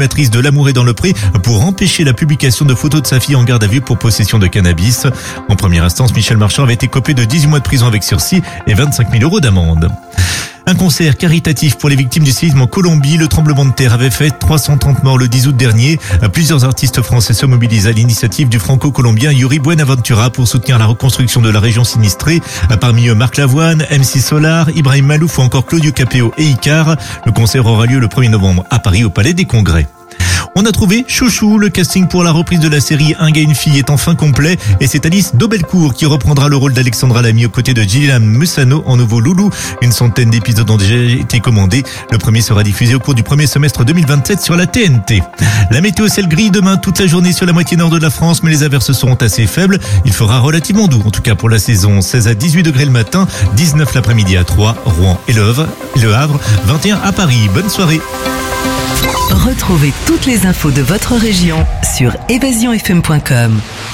l'animatrice de L'Amour est dans le pré pour empêcher la publication de photos de sa fille en garde à vue pour possession de cannabis. En première instance, Michel Marchand avait été copé de 18 mois de prison avec sursis et 25 000 € d'amende. Un concert caritatif pour les victimes du séisme en Colombie. Le tremblement de terre avait fait 330 morts le 10 août dernier. Plusieurs artistes français se mobilisent à l'initiative du franco-colombien Yuri Buenaventura pour soutenir la reconstruction de la région sinistrée. Parmi eux, Marc Lavoine, MC Solar, Ibrahim Malouf ou encore Claudio Capéo et Icar. Le concert aura lieu le 1er novembre à Paris au Palais des Congrès. On a trouvé Chouchou. Le casting pour la reprise de la série Un gars, une fille est enfin complet et c'est Alice Daubelcourt qui reprendra le rôle d'Alexandra Lamy aux côtés de Gillian Mussano en nouveau loulou. Une centaine d'épisodes ont déjà été commandés. Le premier sera diffusé au cours du premier semestre 2027 sur la TNT. La météo, c'est le gris demain toute la journée sur la moitié nord de la France, mais les averses seront assez faibles. Il fera relativement doux, en tout cas pour la saison. 16 à 18 degrés le matin, 19 l'après-midi à Troyes, Rouen et Le Havre, 21 à Paris. Bonne soirée. Retrouvez toutes les infos de votre région sur évasionfm.com.